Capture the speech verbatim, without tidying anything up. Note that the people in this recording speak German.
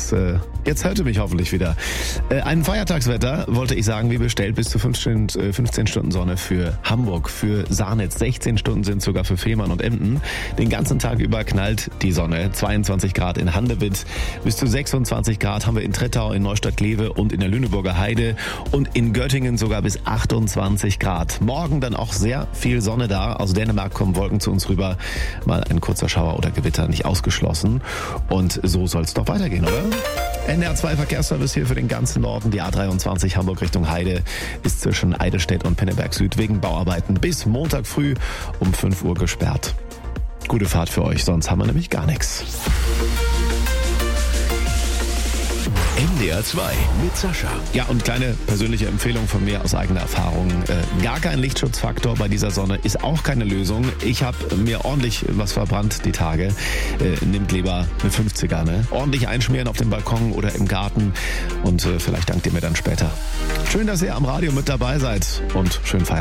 Jetzt, äh, jetzt hört ihr mich hoffentlich wieder. Äh, ein Feiertagswetter, wollte ich sagen, wie bestellt, bis zu fünfzehn, äh, fünfzehn Stunden Sonne für Hamburg, für Sarnitz. sechzehn Stunden sind sogar für Fehmarn und Emden. Den ganzen Tag über knallt die Sonne. zweiundzwanzig Grad in Handewitt, bis zu sechsundzwanzig Grad haben wir in Trettau, in Neustadt-Glewe und in der Lüneburger Heide und in Göttingen sogar bis achtundzwanzig Grad. Morgen dann auch sehr viel Sonne da. Aus Dänemark kommen Wolken zu uns rüber. Mal ein kurzer Schauer oder Gewitter nicht ausgeschlossen. Und so soll es doch weitergehen, oder? N R zwei Verkehrsservice hier für den ganzen Norden. Die A dreiundzwanzig Hamburg Richtung Heide ist zwischen Eidelstedt und Pinneberg Süd wegen Bauarbeiten bis Montag früh um fünf Uhr gesperrt. Gute Fahrt für euch, sonst haben wir nämlich gar nichts. N D R zwei mit Sascha. Ja, und kleine persönliche Empfehlung von mir aus eigener Erfahrung. Äh, gar kein Lichtschutzfaktor bei dieser Sonne ist auch keine Lösung. Ich habe mir ordentlich was verbrannt die Tage. Äh, nehmt lieber eine fünfziger, ne? Ordentlich einschmieren auf dem Balkon oder im Garten und äh, vielleicht dankt ihr mir dann später. Schön, dass ihr am Radio mit dabei seid und schönen Feierabend.